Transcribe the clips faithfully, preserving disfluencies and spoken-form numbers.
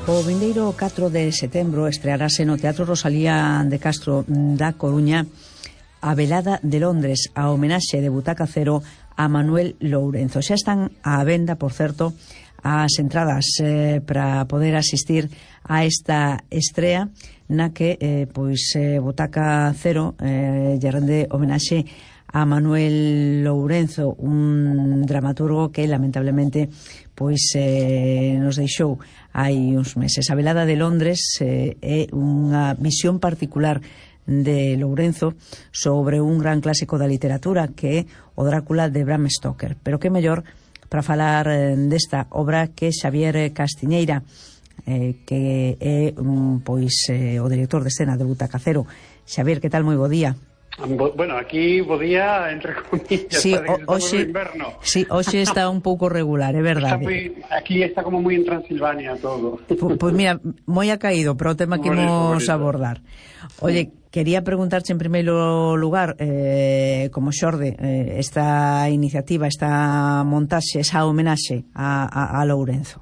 O vindeiro catro de setembro estrearase no Teatro Rosalía de Castro da Coruña a Velada de Londres, a homenaxe de Butaca Cero a Manuel Lourenzo. Xa están á venda, por certo, as entradas eh, para poder asistir a esta estrea na que eh, pois eh, Butaca Cero eh, lle rende homenaxe a Manuel Lourenzo, un dramaturgo que lamentablemente pois eh, nos deixou hai uns meses. A Velada de Londres eh, é unha visión particular de Lourenzo sobre un gran clásico da literatura que é o Drácula de Bram Stoker. Pero que mellor para falar eh, desta obra que Xavier Castiñeira, eh, que é um, pois eh, o director de escena de Butaca Cero. Xavier, que tal? Moi bo día. Bueno, aquí bo día, entre comillas, sí, o, hoxe, no inverno. Sí, hoxe está un pouco regular, é verdade. Está muy, aquí está como moi en Transilvania todo. Pois pues mira, moi ha caído para o tema que imos abordar. Oye, quería preguntarche en primeiro lugar, eh, como xorde, eh, esta iniciativa, esta montaxe, esa homenaxe a, a, a Lourenzo.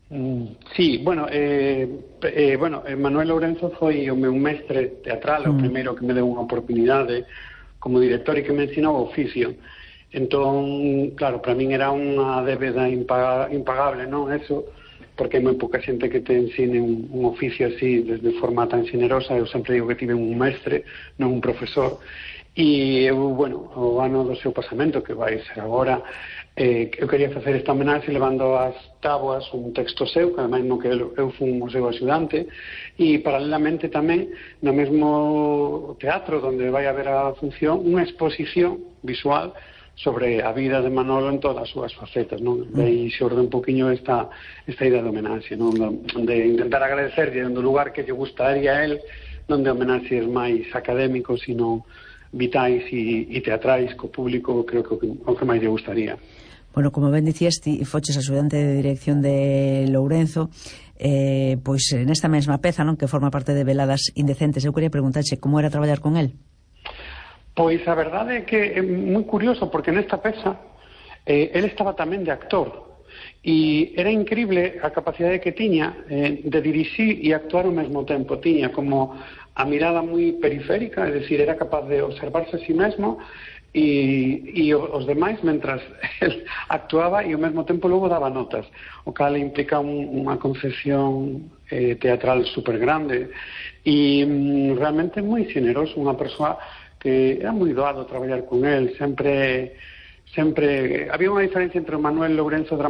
Sí, bueno, eh, eh, bueno, Manuel Lourenzo foi o meu mestre teatral, mm. o primeiro que me deu unha oportunidade como director e que me ensinou o oficio. Entón, claro, para min era unha débeda impaga, impagable, non? Eso, porque hai moi pouca xente que te ensine un, un oficio así desde forma tan xenerosa. Eu sempre digo que tive un mestre, non un profesor. E eu, bueno, o ano do seu pasamento, que vai ser agora, eh, eu quería facer esta homenaxe levando as táboas un texto seu, que ademais no que eu, eu fui o seu axudante, e paralelamente tamén no mesmo teatro onde vai haber a función unha exposición visual sobre a vida de Manolo en todas as súas facetas, non? De aí xorde un poquinho esta, esta idea de homenaxe, non? De intentar agradecerlle do lugar que lle gustaría a él, non de homenaxes máis académicos, sino vitais e, e teatrais co público, creo que o que máis lle gustaría. Bueno, como ben dicías, ti foches axudante de dirección de Lourenzo, eh, pois nesta mesma peza, non, que forma parte de Veladas Indecentes, eu quería preguntarche como era traballar con el. Pois a verdade é que é moi curioso, porque nesta peza eh, el estaba tamén de actor, e era increíble a capacidade que tiña eh, de dirixir e actuar ao mesmo tempo. Tiña como a mirada moi periférica, é dicir, era capaz de observarse a si mesmo e, e os demais mentras el actuaba, e ao mesmo tempo logo daba notas, o cal implica un, unha concepción eh, teatral super grande e mm, realmente moi xeneroso, unha persoa que era moi doado traballar con el, sempre sempre había unha diferencia entre o Manuel Lourenzo